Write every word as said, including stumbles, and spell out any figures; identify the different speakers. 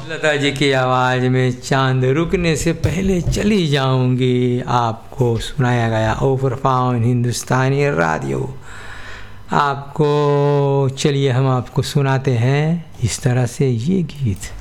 Speaker 1: लता जी की आवाज़ में चांद रुकने से पहले चली जाऊंगी आपको सुनाया गया ओ प्रोफाउंड हिंदुस्तानी रेडियो। आपको चलिए हम आपको सुनाते हैं इस तरह से ये गीत।